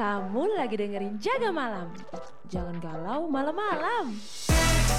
Kamu lagi dengerin Jaga Malam. Jangan galau malam-malam.